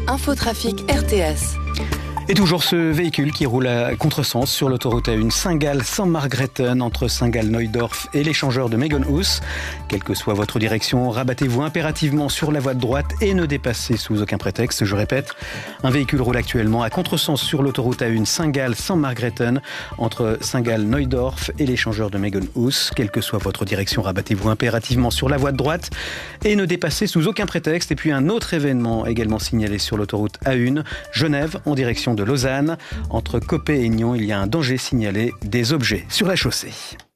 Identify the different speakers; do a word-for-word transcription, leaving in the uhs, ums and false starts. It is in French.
Speaker 1: Infotrafic R T S.
Speaker 2: Et toujours ce véhicule qui roule à contresens sur l'autoroute A un Saint-Gall-Saint-Margrethen entre Saint-Gall-Neudorf et l'échangeur de Megenhus. Quelle que soit votre direction, rabattez-vous impérativement sur la voie de droite et ne dépassez sous aucun prétexte. Je répète, un véhicule roule actuellement à contresens sur l'autoroute A un Saint-Gall-Saint-Margrethen entre Saint-Gall-Neudorf et l'échangeur de Megenhus. Quelle que soit votre direction, rabattez-vous impérativement sur la voie de droite et ne dépassez sous aucun prétexte. Et puis un autre événement également signalé sur l'autoroute A un, Genève en direction de Lausanne. Entre Coppet et Nyon, il y a un danger signalé des objets sur la chaussée.